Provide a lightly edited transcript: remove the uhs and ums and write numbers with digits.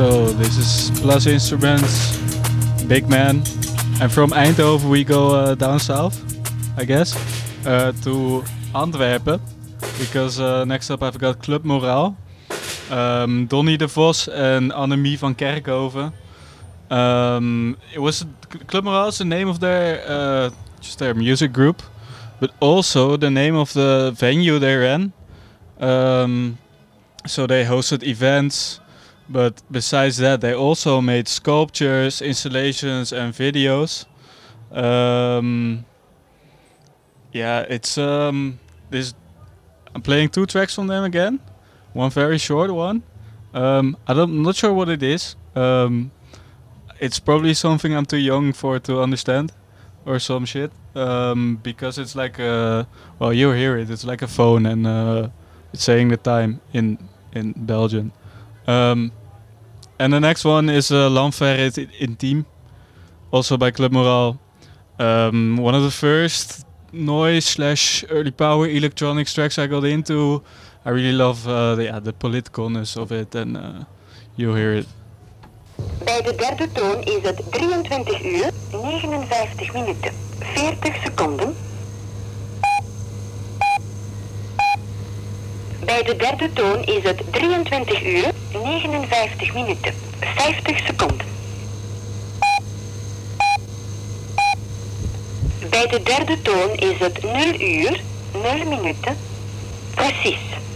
So this is Plus Instruments, Big Man. And from Eindhoven we go down south, I guess, to Antwerpen. Because next up I've got Club Moraal, Donnie de Vos and Annemie van Kerkhoven. Club Moraal is the name of their just their music group, but also the name of the venue they're in. So they hosted events, but besides that, they also made sculptures, installations, and videos. It's this. I'm playing 2 tracks from them again. One very short one. I'm not sure what it is. It's probably something I'm too young for to understand, or some shit. Because it's like you hear it. It's like a phone, and it's saying the time in Belgian. And the next one is L'Enfer Intime, also by Club Moraal. One of the first noise/early power electronics tracks I got into. I really love the politicalness of it, and you hear it. Bij de derde toon is het 23 uur, 59 minuten, 40 seconden. Bij de derde toon is het 23 uur, 59 minuten, 50 seconden. Bij de derde toon is het 0 uur, 0 minuten, precies.